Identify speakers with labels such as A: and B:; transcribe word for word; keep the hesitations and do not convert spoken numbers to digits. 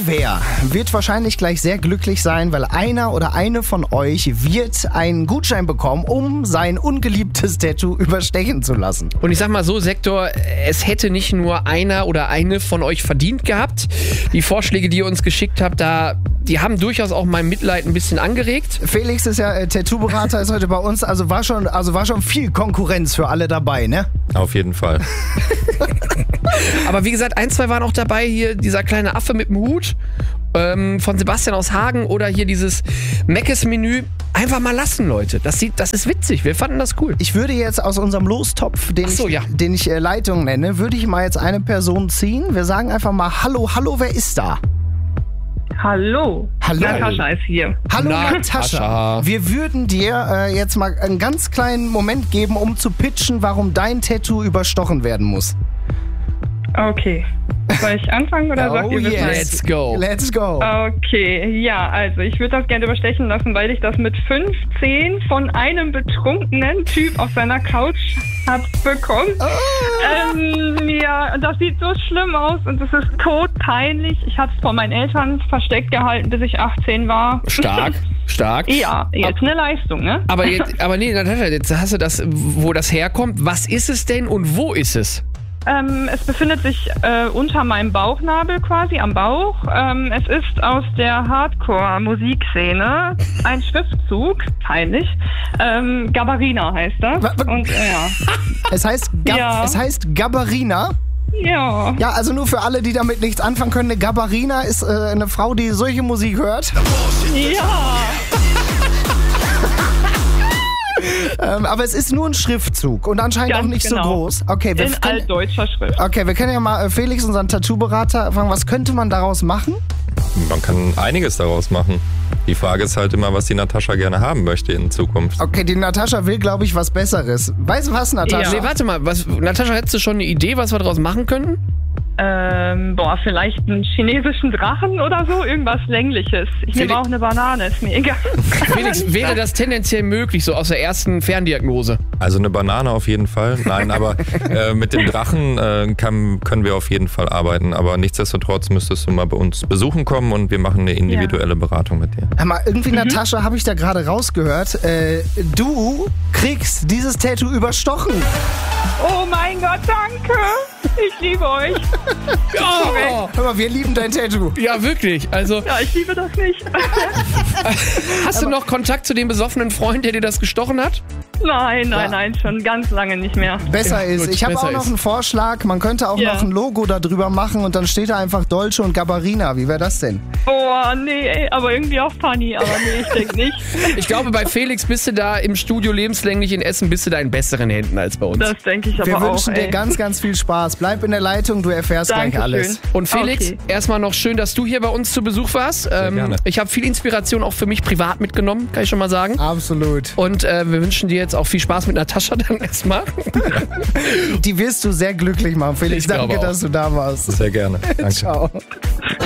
A: Irgendwer wird wahrscheinlich gleich sehr glücklich sein, weil einer oder eine von euch wird einen Gutschein bekommen, um sein ungeliebtes Tattoo überstechen zu lassen.
B: Und ich sag mal so, Sektor, es hätte nicht nur einer oder eine von euch verdient gehabt. Die Vorschläge, die ihr uns geschickt habt, da, die haben durchaus auch mein Mitleid ein bisschen angeregt.
A: Felix ist ja äh, Tattoo-Berater, ist heute bei uns, also war schon, also war schon viel Konkurrenz für alle dabei, ne?
C: Auf jeden Fall.
B: Aber wie gesagt, ein, zwei waren auch dabei. Hier dieser kleine Affe mit dem Hut ähm, von Sebastian aus Hagen oder hier dieses Meckes-Menü. Einfach mal lassen, Leute. Das, sieht, das ist witzig. Wir fanden das cool.
A: Ich würde jetzt aus unserem Lostopf, den
B: Ach so,
A: ich,
B: ja.
A: den ich äh, Leitung nenne, würde ich mal jetzt eine Person ziehen. Wir sagen einfach mal Hallo, hallo, wer ist da?
D: Hallo.
A: Hallo.
D: Natascha ist hier.
A: Hallo
B: Natascha.
A: Natascha. Wir würden dir äh, jetzt mal einen ganz kleinen Moment geben, um zu pitchen, warum dein Tattoo überstochen werden muss.
D: Okay. Soll ich anfangen oder
A: Oh
D: sagt ihr
A: yes.
D: Bescheid?
B: Let's go.
A: Let's go.
D: Okay, ja, also ich würde das gerne überstechen lassen, weil ich das mit fünfzehn von einem betrunkenen Typ auf seiner Couch hab bekommen.
A: Oh.
D: Ähm, ja, und das sieht so schlimm aus und es ist todpeinlich. Ich habe es vor meinen Eltern versteckt gehalten, bis ich achtzehn war.
B: Stark, stark.
D: Ja, jetzt eine Leistung, ne?
B: Aber, jetzt, aber nee, Natascha, jetzt hast du das, wo das herkommt. Was ist es denn und wo ist es?
D: Ähm, es befindet sich äh, unter meinem Bauchnabel quasi, am Bauch. Ähm, es ist aus der Hardcore-Musikszene ein Schriftzug, peinlich. Ähm, Gabarina heißt das.
A: Wa- wa-
D: Und äh, ja.
A: Es heißt, Gab-
D: Ja.
A: es heißt Gabarina.
D: Ja.
A: Ja, also nur für alle, die damit nichts anfangen können. Eine Gabarina ist äh, eine Frau, die solche Musik hört.
D: Ja.
A: Ähm, aber es ist nur ein Schriftzug und anscheinend
D: Ganz
A: auch nicht
D: genau.
A: so groß. Okay, wir
D: In
A: können,
D: altdeutscher Schrift.
A: okay, wir können ja mal äh, Felix, unseren Tattoo-Berater, fragen, was könnte man daraus machen?
C: Man kann einiges daraus machen. Die Frage ist halt immer, was die Natascha gerne haben möchte in Zukunft.
A: Okay, die Natascha will, glaube ich, was Besseres. Weißt du was, Natascha?
B: Nee, warte mal. Was, Natascha, hättest du schon eine Idee, was wir daraus machen könnten?
D: Ähm, boah, vielleicht einen chinesischen Drachen oder so, irgendwas Längliches. Ich
B: Felix-
D: nehme auch eine Banane, ist mir egal.
B: Felix, wäre das tendenziell möglich, so aus der ersten Ferndiagnose?
C: Also eine Banane auf jeden Fall. Nein, aber äh, mit dem Drachen äh, kann, können wir auf jeden Fall arbeiten. Aber nichtsdestotrotz müsstest du mal bei uns besuchen kommen und wir machen eine individuelle Beratung mit dir.
A: Hör mal, irgendwie, Natascha, habe ich da gerade rausgehört, äh, du kriegst dieses Tattoo überstochen.
D: Oh mein Gott, danke. Ich liebe euch.
B: Oh,
A: Hör mal, wir lieben dein Tattoo.
B: ja, wirklich. Also,
D: Ja, ich liebe das nicht.
B: hast du noch Kontakt zu dem besoffenen Freund, der dir das gestochen hat?
D: Nein, nein, nein, schon ganz lange nicht mehr.
A: Besser
B: Ja,
A: ist.
B: gut,
A: Ich habe
B: besser
A: auch noch
B: ist.
A: einen Vorschlag. Man könnte auch
D: Ja.
A: noch ein Logo da drüber machen und dann steht da einfach Dolce und Gabarina. Wie wäre das denn?
D: Boah, nee, ey, aber irgendwie auch funny. Aber nee, ich denke nicht.
B: Ich glaube, bei Felix bist du da im Studio lebenslänglich in Essen, bist du da in besseren Händen als bei uns.
D: Das denke ich aber
A: Wir
D: auch.
A: wünschen dir
D: ey.
A: ganz, ganz viel Spaß. Bleib in der Leitung, du erfährst gleich
D: Dankeschön.
A: alles.
B: Und Felix,
D: Okay.
B: erstmal noch schön, dass du hier bei uns zu Besuch warst. Ähm,
C: gerne.
B: ich habe viel Inspiration auch für mich privat mitgenommen, kann ich schon mal sagen.
A: Absolut.
B: Und äh, wir wünschen dir jetzt auch viel Spaß mit Natascha dann erstmal.
A: Die wirst du sehr glücklich machen, Felix.
B: Ich glaube
A: Danke,
B: auch.
A: dass du da warst.
C: Sehr gerne. Danke.
A: Ciao.